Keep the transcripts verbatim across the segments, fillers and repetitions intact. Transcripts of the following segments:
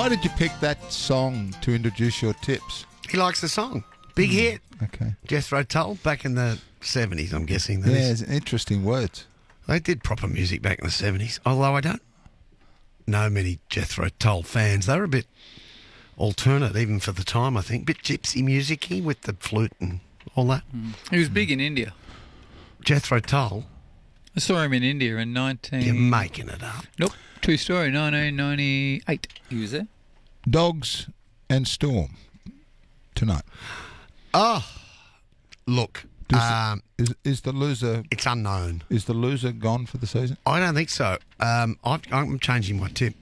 Why did you pick that song to introduce your tips? He likes the song. Big hit. Okay. Jethro Tull back in the seventies, I'm guessing. That Yeah, is. it's interesting words. They did proper music back in the seventies, although I don't know many Jethro Tull fans. They were a bit alternate, even for the time, I think. Bit gypsy music-y with the flute and all that. Mm. He was big in India. Jethro Tull? I saw him in India in nineteen... You're making it up. Nope. True story, nineteen ninety-eight. He was there. Dogs and Storm tonight. Oh, look. Does Um, Is is the loser it's unknown. is the loser gone for the season? I don't think so. Um, I've, I'm changing my tip.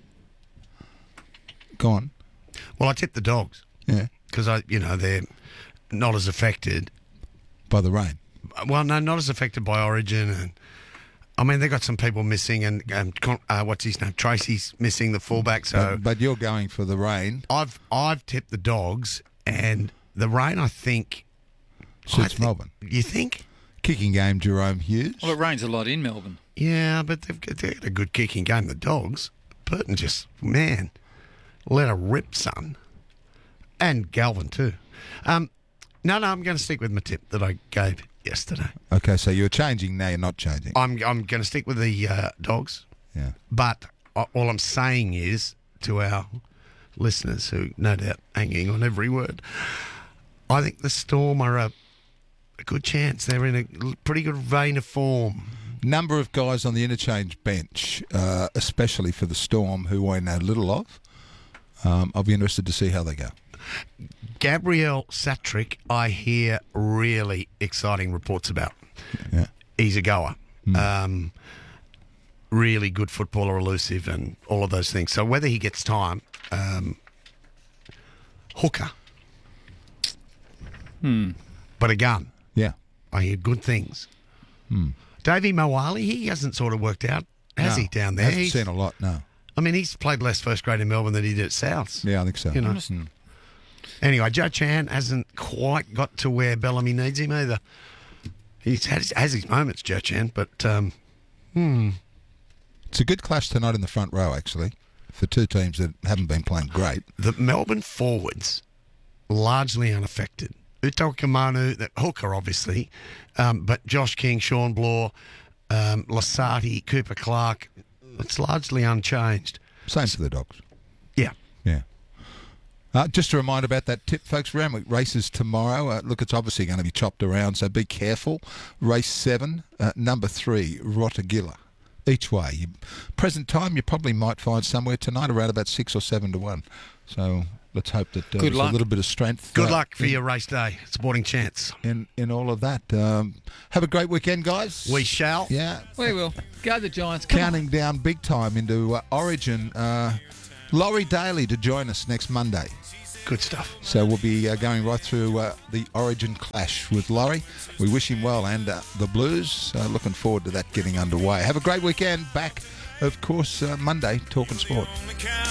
Gone. Well, I tipped the Dogs Yeah. because I, you know, they're not as affected. By the rain. Well, no, not as affected by Origin, and I mean they got some people missing, and um, con- uh, what's his name? Tracy's missing the fullback. So But, but you're going for the rain. I've I've tipped the Dogs, and the rain. I think I Suits think- Melbourne. You think? Kicking game, Jerome Hughes. Well, it rains a lot in Melbourne. Yeah, but they've got, they've got a good kicking game. The Dogs. Burton just man, let her rip, son, and Galvin too. Um, no, no, I'm going to stick with my tip that I gave yesterday. Okay, so you're changing now. You're not changing. I'm I'm going to stick with the uh, Dogs. Yeah. But uh, all I'm saying is to our listeners, who no doubt hanging on every word, I think the Storm are a, a good chance. They're in a pretty good vein of form. Number of guys on the interchange bench, uh, especially for the Storm, who I know little of. Um, I'll be interested to see how they go. Gabriel Satrick, I hear really exciting reports about. Yeah. He's a goer. Mm. Um, really good footballer, elusive, and all of those things. So whether he gets time, um, hooker, Hmm. but a gun. Yeah. I hear good things. Hmm. Davey Moali, he hasn't sort of worked out, has No, he, down there? Hasn't He's- seen a lot, no. I mean, he's played less first grade in Melbourne than he did at Souths. Yeah, I think so. You know. Mm. Anyway, Joe Chan hasn't quite got to where Bellamy needs him either. He's had his, has his moments, Joe Chan, but um, hmm. It's a good clash tonight in the front row, actually, for two teams that haven't been playing great. The Melbourne forwards, largely unaffected. Uto Kamanu, the hooker, obviously, um, but Josh King, Sean Bloor, um, Lasati, Cooper Clark, it's largely unchanged. Same for the Dogs. Yeah. Yeah. Uh, just a reminder about that tip, folks. Randwick races tomorrow. Uh, look, it's obviously going to be chopped around, so be careful. Race seven, uh, number three, Rotagilla. Each way. You, present time, you probably might find somewhere tonight around about six or seven to one. So let's hope that uh, Good there's luck. a little bit of strength. Good uh, luck for in, your race day. Sporting chance. in in all of that. Um, have a great weekend, guys. We shall. Yeah. We will. Go the Giants. Come on. Counting down big time into uh, Origin. Uh, Laurie Daly to join us next Monday. Good stuff. So we'll be uh, going right through uh, the Origin clash with Laurie. We wish him well and uh, the Blues. Uh, looking forward to that getting underway. Have a great weekend. Back, of course, uh, Monday, talking sport.